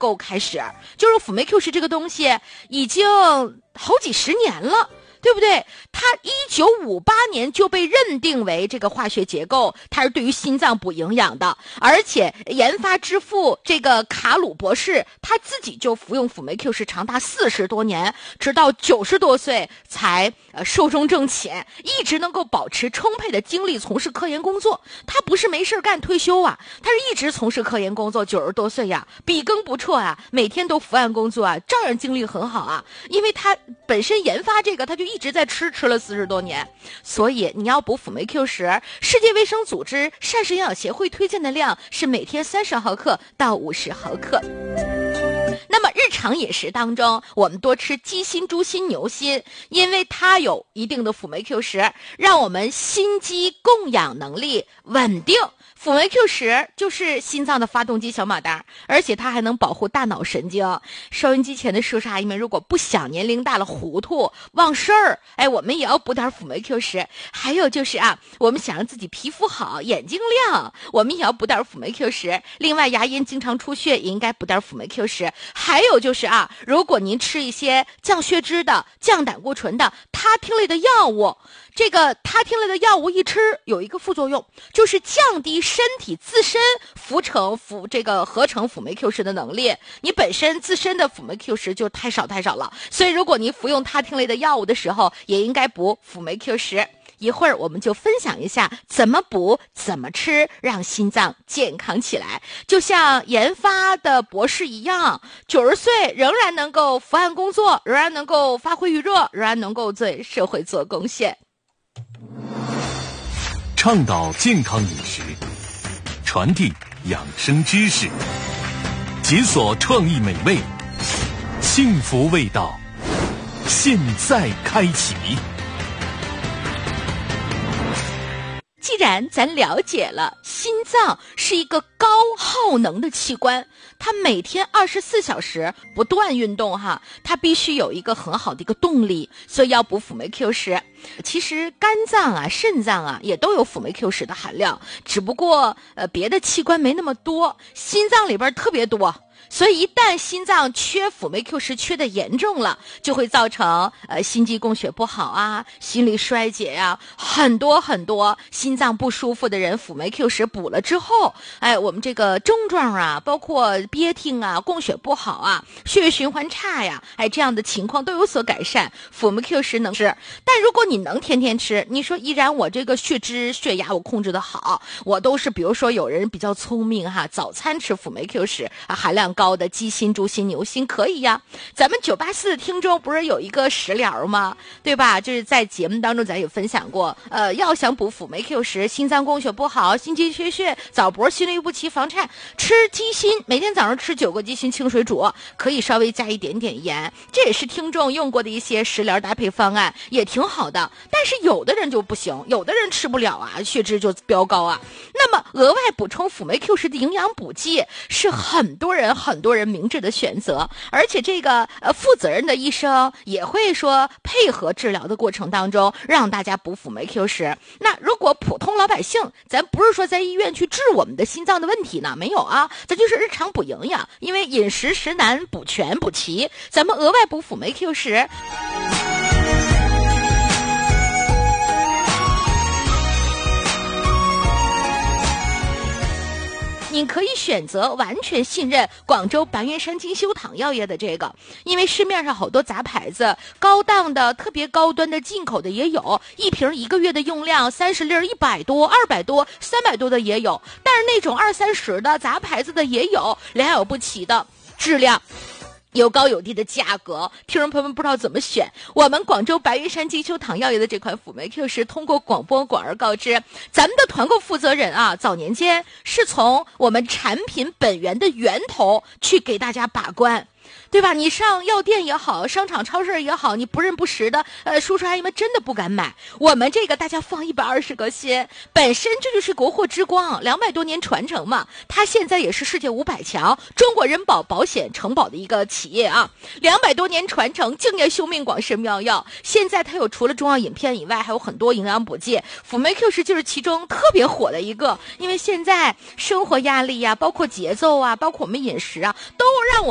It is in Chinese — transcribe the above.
购开始，就是辅酶 Q 十这个东西已经好几十年了，对不对？它1958年就被认定为这个化学结构，它是对于心脏补营养的，而且研发之父这个卡鲁博士他自己就服用辅酶 Q 十长达40多年，直到90多岁才寿终正寝，一直能够保持充沛的精力从事科研工作。他不是没事干退休啊，他是一直从事科研工作，90多岁呀，笔耕不辍啊，每天都伏案工作啊，照样精力很好啊。因为他本身研发这个，他就一直在吃了40多年，所以你要补辅酶 Q 十，世界卫生组织膳食营养协会推荐的量是每天30毫克到50毫克。那么日常饮食当中，我们多吃鸡心、猪心、牛心，因为它有一定的辅酶 Q 十，让我们心肌供氧能力稳定。辅酶 Q 十就是心脏的发动机小马达，而且它还能保护大脑神经。收音机前的叔叔阿姨们，如果不想年龄大了糊涂忘事儿，我们也要补点辅酶 Q 十。还有就是我们想让自己皮肤好、眼睛亮，我们也要补点辅酶 Q 十。另外，牙龈经常出血，也应该补点辅酶 Q 十。还有就是如果您吃一些降血脂的、降胆固醇的他汀类的药物，这个他汀类的药物一吃有一个副作用，就是降低身体自身合成辅酶 Q 十的能力。你本身自身的辅酶 Q 十就太少了，所以如果你服用他汀类的药物的时候，也应该补辅酶 Q 十。一会儿我们就分享一下怎么补、怎么吃，让心脏健康起来。就像研发的博士一样，90岁仍然能够伏案工作，仍然能够发挥余热，仍然能够对社会做贡献。 倡导健康饮食，传递养生知识，解锁创意美味，幸福味道，现在开启。 既然咱了解了心脏是一个高耗能的器官，它每天24小时不断运动它必须有一个很好的一个动力，所以要补辅酶 Q 十。其实肝脏肾脏也都有辅酶 Q 十的含量，只不过别的器官没那么多，心脏里边特别多。所以一旦心脏缺辅酶 Q 十缺的严重了，就会造成心肌供血不好心力衰竭很多心脏不舒服的人，辅酶 Q 十补了之后，我们这个症状包括憋挺供血不好血液循环差这样的情况都有所改善。辅酶 Q 十能吃，但如果你能天天吃，你说依然我这个血脂血压我控制的好，我都是比如说有人比较聪明早餐吃辅酶 Q 十含量高的鸡心、猪心、牛心可以咱们984的听众不是有一个食疗吗？对吧？就是在节目当中咱有分享过，要想补辅酶 Q 十，心脏供血不好、心肌缺血、早搏、心律不齐、房颤，吃鸡心，每天早上吃9个鸡心清水煮，可以稍微加一点点盐，这也是听众用过的一些食疗搭配方案，也挺好的。但是有的人就不行，有的人吃不了血脂就飙高那么额外补充辅酶 Q 十的营养补剂是很多人明智的选择，而且这个负责任的医生也会说配合治疗的过程当中让大家补辅酶 Q 十。那如果普通老百姓，咱不是说在医院去治我们的心脏的问题呢，没有咱就是日常补营养，因为饮食食难补全补齐，咱们额外补辅酶 Q 十。你可以选择完全信任广州白云山金修堂药业的这个，因为市面上好多杂牌子，高档的特别高端的进口的也有，一瓶1个月的用量30粒100多、200多、300多的也有，但是那种20-30的杂牌子的也有，良莠不齐的质量有高有低的价格，听众朋友们不知道怎么选。我们广州白云山金修堂药业的这款辅酶 Q 十，通过广播广而告知，咱们的团购负责人早年间是从我们产品本源的源头去给大家把关，对吧？你上药店也好，商场超市也好，你不认不识的叔叔阿姨们真的不敢买。我们这个大家放120个心，本身这就是国货之光，200多年传承嘛，它现在也是世界500强中国人保保险承保的一个企业200多年传承，敬业修命广设妙药。现在它有除了中药饮片以外，还有很多营养补剂，辅酶 Q 十就是其中特别火的一个。因为现在生活压力包括节奏包括我们饮食都让我